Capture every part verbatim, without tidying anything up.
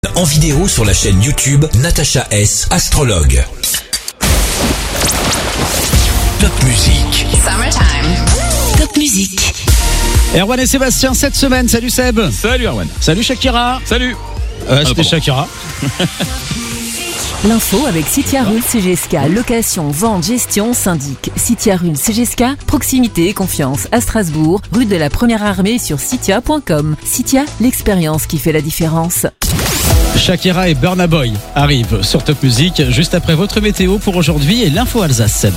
En vidéo sur la chaîne YouTube Natacha S, astrologue. Top musique. Summertime. Top musique. Erwan et Sébastien cette semaine. Salut Seb. Salut Erwan. Salut Shakira. Salut. Euh, C'était Shakira. L'info avec Citia Rules C G S K, location, vente, gestion, syndic. Citia Rules C G S K, proximité et confiance à Strasbourg, rue de la Première Armée sur citia point com. Citia, l'expérience qui fait la différence. Shakira et Burna Boy arrivent sur Top Music juste après votre météo pour aujourd'hui et l'info Alsace, Seb.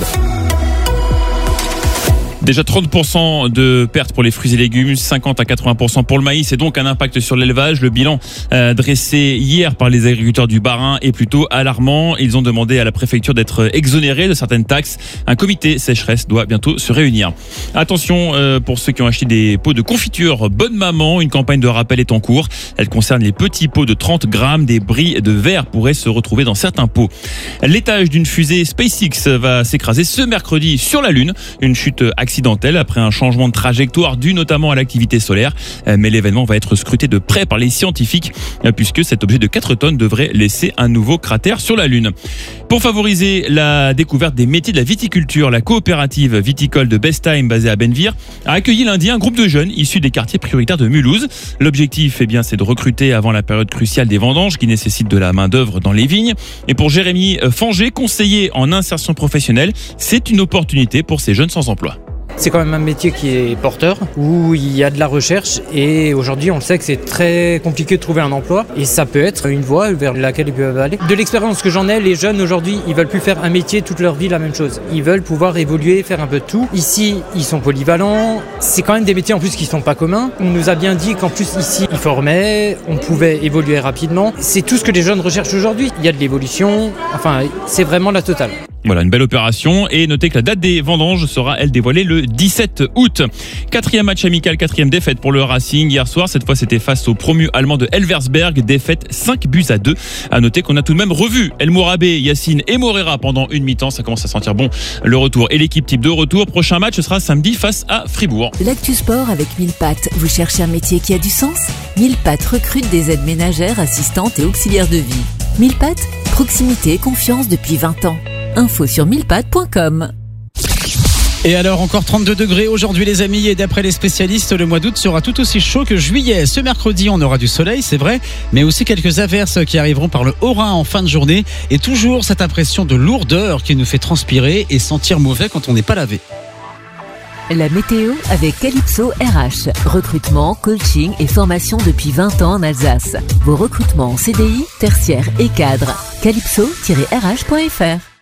Déjà trente pour cent de pertes pour les fruits et légumes, cinquante à quatre-vingts pour cent pour le maïs et donc un impact sur l'élevage. Le bilan euh, dressé hier par les agriculteurs du Bas-Rhin est plutôt alarmant. Ils ont demandé à la préfecture d'être exonérés de certaines taxes. Un comité sécheresse doit bientôt se réunir. Attention euh, pour ceux qui ont acheté des pots de confiture Bonne Maman, une campagne de rappel est en cours. Elle concerne les petits pots de trente grammes. Des bris de verre pourraient se retrouver dans certains pots. L'étage d'une fusée SpaceX va s'écraser ce mercredi sur la Lune. Une chute accidentelle après un changement de trajectoire dû notamment à l'activité solaire. Mais l'événement va être scruté de près par les scientifiques puisque cet objet de quatre tonnes devrait laisser un nouveau cratère sur la Lune. Pour favoriser la découverte des métiers de la viticulture, la coopérative viticole de Bestheim basée à Benvir a accueilli lundi un groupe de jeunes issus des quartiers prioritaires de Mulhouse. L'objectif eh bien, c'est de recruter avant la période cruciale des vendanges qui nécessite de la main d'œuvre dans les vignes. Et pour Jérémy Fanger, conseiller en insertion professionnelle, c'est une opportunité pour ces jeunes sans emploi. C'est quand même un métier qui est porteur, où il y a de la recherche et aujourd'hui on le sait que c'est très compliqué de trouver un emploi et ça peut être une voie vers laquelle ils peuvent aller. De l'expérience que j'en ai, les jeunes aujourd'hui ils veulent plus faire un métier toute leur vie la même chose. Ils veulent pouvoir évoluer, faire un peu de tout. Ici ils sont polyvalents, c'est quand même des métiers en plus qui sont pas communs. On nous a bien dit qu'en plus ici ils formaient, on pouvait évoluer rapidement. C'est tout ce que les jeunes recherchent aujourd'hui. Il y a de l'évolution, enfin c'est vraiment la totale. Voilà, une belle opération et notez que la date des vendanges sera, elle, dévoilée le dix-sept août. Quatrième match amical, quatrième défaite pour le Racing. Hier soir, cette fois, c'était face au promu allemand de Elversberg. Défaite cinq buts à deux. À noter qu'on a tout de même revu El Mourabé, Yacine et Morera pendant une mi-temps. Ça commence à sentir bon le retour. Et l'équipe type de retour. Prochain match, ce sera samedi face à Fribourg. L'actu sport avec mille pattes. Vous cherchez un métier qui a du sens ? mille pattes recrute des aides ménagères, assistantes et auxiliaires de vie. mille pattes, proximité et confiance depuis vingt ans. Info sur mille pattes point com. Et alors encore trente-deux degrés aujourd'hui les amis et d'après les spécialistes le mois d'août sera tout aussi chaud que juillet. Ce mercredi on aura du soleil c'est vrai mais aussi quelques averses qui arriveront par le Haut-Rhin en fin de journée et toujours cette impression de lourdeur qui nous fait transpirer et sentir mauvais quand on n'est pas lavé. La météo avec Calypso R H. Recrutement, coaching et formation depuis vingt ans en Alsace. Vos recrutements en C D I, tertiaire et cadre. calypso tiret r h point f r